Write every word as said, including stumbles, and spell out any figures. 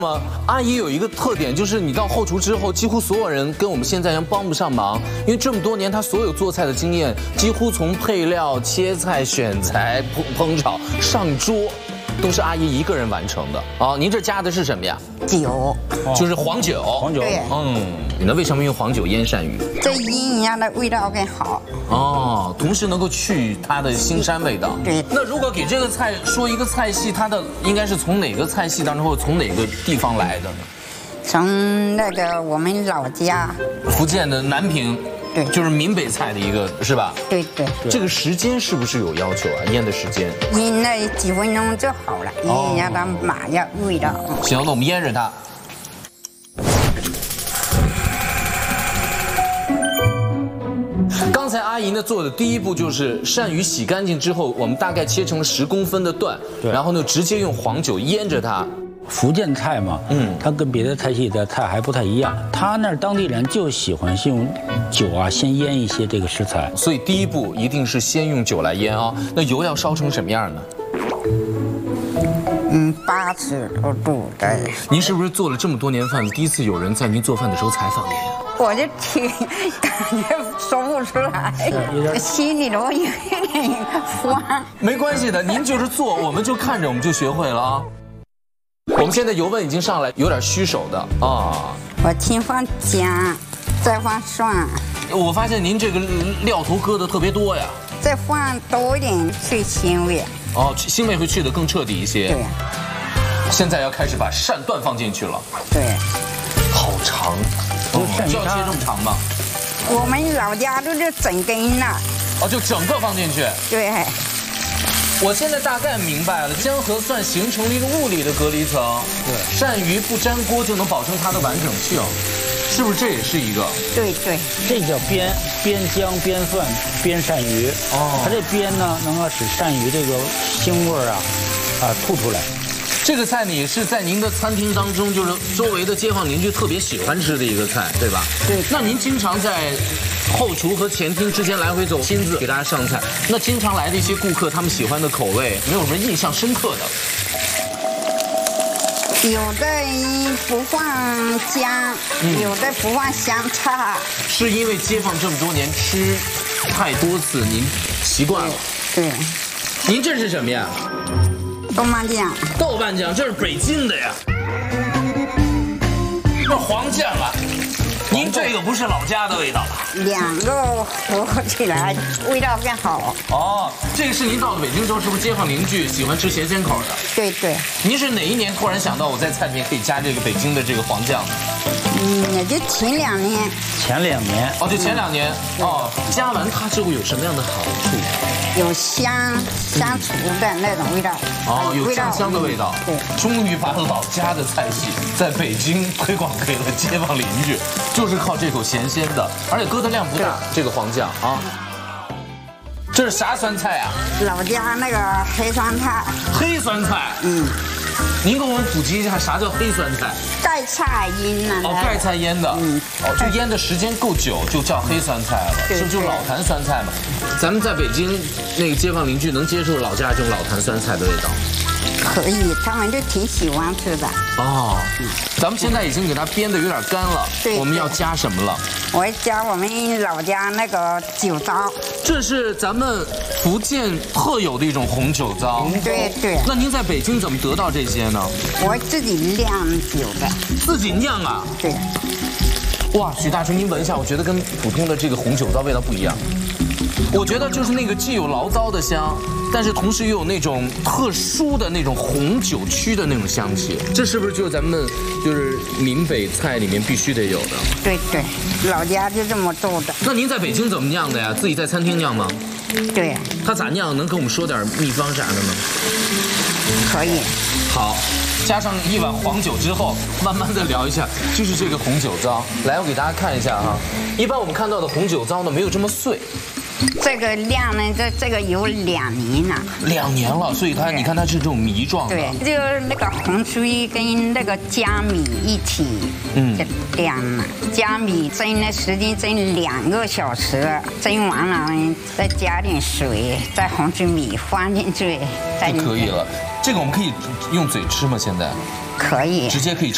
吗？阿姨有一个特点，就是你到后厨之后，几乎所有人跟我们现在人帮不上忙，因为这么多年她所有做菜的经验，几乎从配料、切菜、选材、烹烹炒、上桌，都是阿姨一个人完成的啊。您这加的是什么呀？ 酒， 就是黄酒。 黄酒。 对。 嗯，那为什么用黄酒腌鳝鱼？ 这腌它的味道更好。 哦，同时能够去它的腥膻味道。 对。 那如果给这个菜说一个菜系，它的应该是从哪个菜系当中，或者从哪个地方来的呢？ 从那个我们老家， 福建的南平。 对， 就是闽北菜的一个，是吧？ 对对。 这个时间是不是有要求啊？腌的时间？ 腌那几分钟就好了，腌一下它马上味道。 行，那我们腌着它。刚才阿姨呢做的第一步就是鳝鱼洗干净之后，我们大概切成了十公分的段，然后呢直接用黄酒腌着它。 福建菜嘛，嗯，它跟别的菜系的菜还不太一样，他那儿当地人就喜欢用酒啊，先腌一些这个食材， 所以第一步一定是先用酒来腌啊。那油要烧成什么样呢？ 嗯，八十多度的。 您是不是做了这么多年饭，第一次有人在您做饭的时候采访您？ 我就听，感觉说不出来，心里头有一点慌。 没关系的，您就是做，我们就看着，我们就学会了啊。我们现在油温已经上来，有点虚手的啊。 我先放姜，再放蒜。 我发现您这个料头搁的特别多呀。 再放多一点去腥味。 哦，腥味会去的更彻底一些。 对。 现在要开始把鳝段放进去了。 对。 好长，哦，就要切这么长吗？ 我们老家都是整根的。 哦，就整个放进去。 对。 我现在大概明白了，姜和蒜形成了一个物理的隔离层。对，鳝鱼不粘锅就能保证它的完整性，是不是？这也是一个。对对， 这叫煸煸姜、煸蒜、煸鳝鱼。哦，它这煸呢，能够使鳝鱼这个腥味啊啊吐出来。 这个菜呢也是在您的餐厅当中，就是周围的街坊邻居特别喜欢吃的一个菜，对吧？ 对。 那您经常在后厨和前厅之间来回走，亲自给大家上菜。那经常来的一些顾客，他们喜欢的口味，没有什么印象深刻的？ 有的人不放姜，嗯、有的不放香菜。 是因为街坊这么多年吃太多次，您习惯了。 对。对您这是什么呀？ 豆瓣酱。 豆瓣酱，这是北京的呀。这黄酱啊。您这个不是老家的味道吧？ 两个合起来味道更好。 哦，这个是您到了北京之后，是不是街坊邻居喜欢吃咸鲜口的？ 对对。 您是哪一年突然想到我在菜里面可以加这个北京的这个黄酱？ 嗯，也就前两年。 前两年。 哦，就前两年。哦，加完它之后有什么样的好处？ 有香香厨的那种味道。 哦，有酱香的味道。 对。终于把老家的菜系在北京推广给了街坊邻居。就是靠这口咸鲜的，而且搁的量不大。这个黄酱啊，这是啥酸菜啊？ 老家那个黑酸菜。 黑酸菜，嗯，您给我们普及一下啥叫黑酸菜？ 盖菜腌的。 哦，盖菜腌的，嗯，哦，就腌的时间够久，就叫黑酸菜了，是不是就老坛酸菜嘛？咱们在北京那个街坊邻居能接受老家这种老坛酸菜的味道？ 可以，他们就挺喜欢吃的。 哦，咱们现在已经给它煸的有点干了，对，我们要加什么了？ 我要加我们老家那个酒糟。 这是咱们福建特有的一种红酒糟。 对对。 那您在北京怎么得到这些呢？ 我自己酿酒的。 自己酿啊？ 对。 哇，许大厨，您闻一下，我觉得跟普通的这个红酒糟味道不一样。我觉得就是那个既有醪糟的香，但是同时又有那种特殊的那种红酒曲的那种香气，这是不是就是咱们就是闽北菜里面必须得有的？ 对对，老家就这么做的。 那您在北京怎么酿的呀？自己在餐厅酿吗？ 对。 他咋酿？能跟我们说点秘方啥的吗？ 可以。 好，加上一碗黄酒之后，慢慢的聊一下，就是这个红酒糟。来，我给大家看一下哈。一般我们看到的红酒糟呢，没有这么碎。 这个量呢，这这个有两年了。两年了，所以它你看它是这种糜状的。 对，就是那个红曲跟那个江米一起，嗯，晾了。江米蒸的时间蒸两个小时，蒸完了再加点水，再红曲米放进去， 就可以了。这个我们可以用嘴吃吗？现在？ 可以。 直接可以吃。